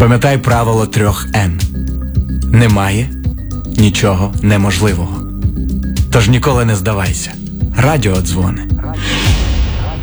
Пам'ятай правило 3Н. Немає нічого неможливого. Тож ніколи не здавайся. Радіодзвони.